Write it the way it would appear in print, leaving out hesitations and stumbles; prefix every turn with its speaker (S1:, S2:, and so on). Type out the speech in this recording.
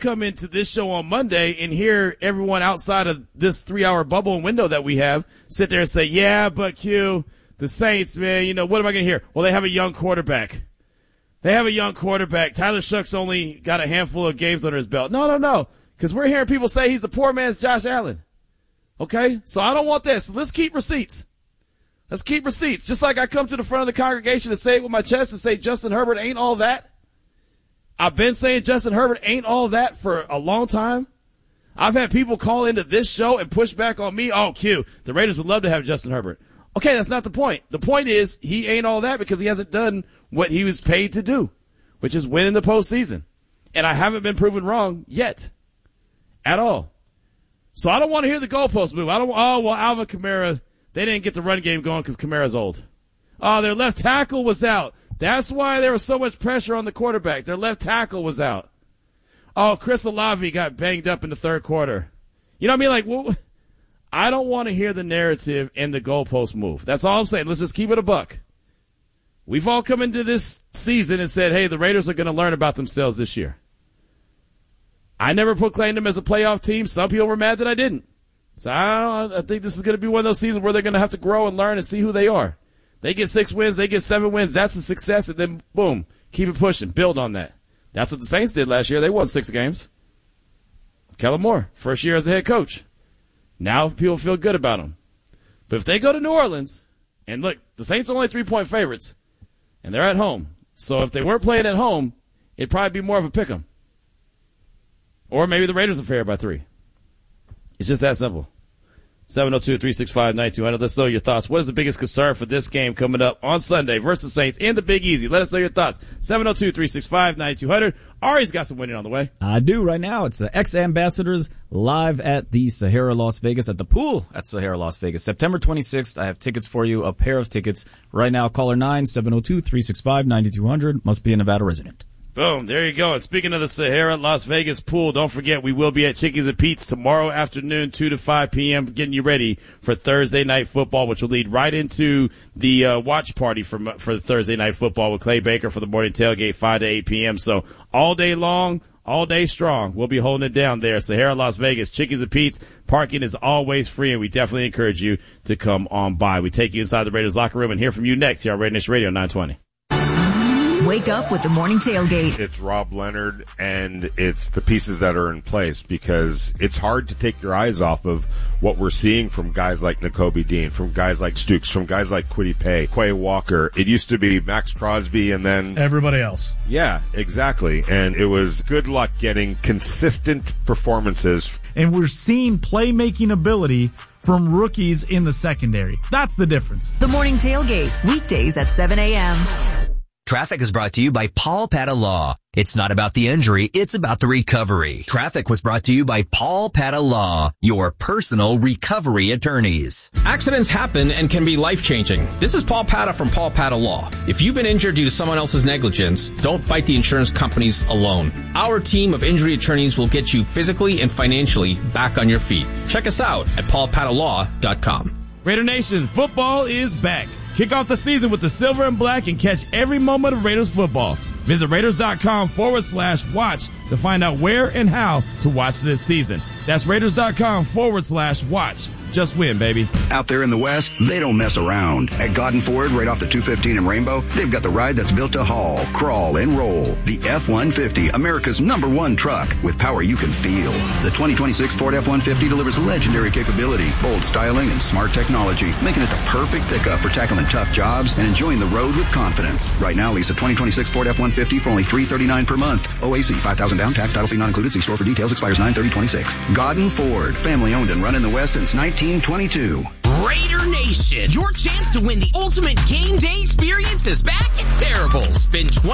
S1: come into this show on Monday and hear everyone outside of this 3-hour bubble and window that we have sit there and say, yeah, but Q, the Saints, man, what am I going to hear? Well, they have a young quarterback. Tyler Shoug's only got a handful of games under his belt. No. Because we're hearing people say he's the poor man's Josh Allen. Okay? So I don't want this. Let's keep receipts. Just like I come to the front of the congregation and say it with my chest and say Justin Herbert ain't all that. I've been saying Justin Herbert ain't all that for a long time. I've had people call into this show and push back on me. Oh, Q, the Raiders would love to have Justin Herbert. Okay, that's not the point. The point is he ain't all that because he hasn't done what he was paid to do, which is win in the postseason. And I haven't been proven wrong yet at all. So I don't want to hear the goalpost move. Alvin Kamara, they didn't get the run game going because Kamara's old. Oh, their left tackle was out. That's why there was so much pressure on the quarterback. Their left tackle was out. Oh, Chris Olave got banged up in the third quarter. You know what I mean? Like, I don't want to hear the narrative and the goalpost move. That's all I'm saying. Let's just keep it a buck. We've all come into this season and said, hey, the Raiders are going to learn about themselves this year. I never proclaimed them as a playoff team. Some people were mad that I didn't. So I think this is going to be one of those seasons where they're going to have to grow and learn and see who they are. They get 6 wins, they get 7 wins. That's a success, and then, boom, keep it pushing. Build on that. That's what the Saints did last year. They won 6 games. Kellen Moore, first year as the head coach. Now people feel good about him. But if they go to New Orleans, and look, the Saints are only 3-point favorites, and they're at home. So if they weren't playing at home, it'd probably be more of a pick 'em. Or maybe the Raiders are fair by 3. It's just that simple. 702-365-9200. Let's know your thoughts. What is the biggest concern for this game coming up on Sunday versus Saints in the Big Easy? Let us know your thoughts. 702-365-9200. Ari's got some winning on the way.
S2: I do right now. It's the X-Ambassadors live at the Sahara Las Vegas at the pool at Sahara Las Vegas. September 26th. I have tickets for you, a pair of tickets. Right now, caller 9-702-365-9200. Must be a Nevada resident.
S1: Boom, there you go. And speaking of the Sahara Las Vegas pool, don't forget we will be at Chickies and Pete's tomorrow afternoon, 2 to 5 p.m., getting you ready for Thursday Night Football, which will lead right into the watch party for the Thursday Night Football with Clay Baker for the morning tailgate, 5 to 8 p.m. So all day long, all day strong, we'll be holding it down there. Sahara Las Vegas, Chickies and Pete's. Parking is always free, and we definitely encourage you to come on by. We take you inside the Raiders locker room and hear from you next here on Raider Nation Radio 920.
S3: Wake up with the morning tailgate.
S4: It's Rob Leonard, and it's the pieces that are in place, because it's hard to take your eyes off of what we're seeing from guys like Nakobe Dean, from guys like Stukes, from guys like Kwity Paye, Quay Walker. It used to be Max Crosby and then
S5: everybody else.
S4: Yeah, exactly. And it was good luck getting consistent performances.
S5: And we're seeing playmaking ability from rookies in the secondary. That's the difference.
S3: The morning tailgate, weekdays at 7 a.m.
S6: Traffic is brought to you by Paul Pata Law. It's not about the injury, it's about the recovery. Traffic was brought to you by Paul Pata Law, your personal recovery attorneys.
S7: Accidents happen and can be life-changing. This is Paul Pata from Paul Pata Law. If you've been injured due to someone else's negligence, don't fight the insurance companies alone. Our team of injury attorneys will get you physically and financially back on your feet. Check us out at paulpatalaw.com.
S1: Raider Nation, football is back. Kick off the season with the silver and black and catch every moment of Raiders football. Visit Raiders.com/watch to find out where and how to watch this season. That's Raiders.com/watch. Just win, baby.
S8: Out there in the West, they don't mess around. At Godden Ford, right off the 215 in Rainbow, they've got the ride that's built to haul, crawl, and roll. The F-150, America's #1 truck with power you can feel. The 2026 Ford F-150 delivers legendary capability, bold styling, and smart technology, making it the perfect pickup for tackling tough jobs and enjoying the road with confidence. Right now, lease a 2026 Ford F-150 for only $339 per month. OAC, $5,000 down, tax, title fee not included. See store for details. Expires 9/30/26. Godden Ford, family owned and run in the West since 1922.
S9: Raider Nation, your chance to win the ultimate game day experience is back at Terrible. Spend